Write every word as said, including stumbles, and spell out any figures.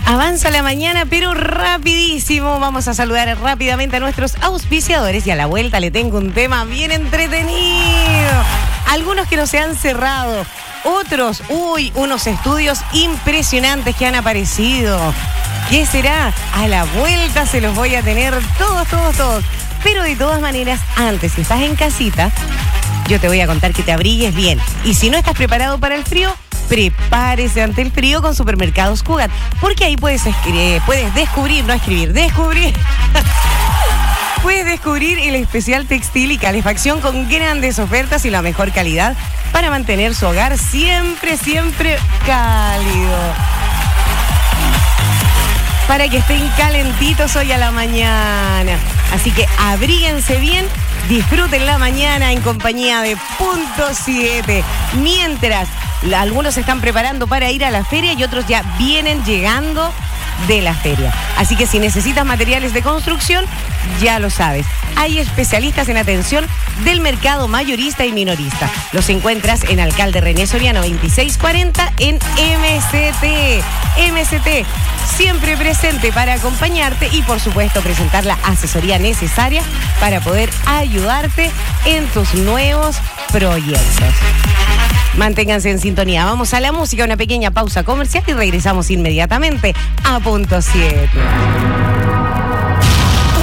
Avanza la mañana, pero rapidísimo. Vamos a saludar rápidamente a nuestros auspiciadores y a la vuelta le tengo un tema bien entretenido. Algunos que no se han cerrado, otros, uy, unos estudios impresionantes que han aparecido. ¿Qué será? A la vuelta se los voy a tener todos, todos, todos. Pero de todas maneras, antes, si estás en casita, yo te voy a contar que te abrigues bien. Y si no estás preparado para el frío, prepárese ante el frío con Supermercados Cugat, porque ahí puedes, escribir, puedes descubrir, no escribir, descubrir. Puedes descubrir el especial textil y calefacción con grandes ofertas y la mejor calidad para mantener su hogar siempre, siempre cálido. Para que estén calentitos hoy a la mañana. Así que abríguense bien, disfruten la mañana en compañía de Punto siete. Mientras algunos se están preparando para ir a la feria y otros ya vienen llegando de la feria. Así que si necesitas materiales de construcción, ya lo sabes. Hay especialistas en atención del mercado mayorista y minorista. Los encuentras en Alcalde René Soriano veintiséis cuarenta en M C T. M C T, siempre presente para acompañarte y por supuesto presentar la asesoría necesaria para poder ayudarte en tus nuevos proyectos. Manténganse en sintonía. Vamos a la música, una pequeña pausa comercial y regresamos inmediatamente a Punto siete.